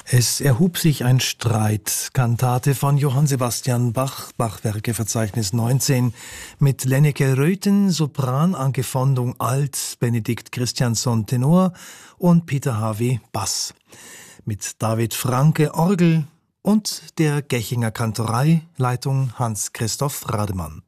Es erhub sich ein Streit, Kantate von Johann Sebastian Bach, Bachwerkeverzeichnis 19, mit Lenneke Röthen, Sopran, Anke Fondung Alt, Benedikt Christiansson Tenor und Peter Harvey Bass. Mit David Franke Orgel und der Gechinger Kantorei, Leitung Hans-Christoph Rademann.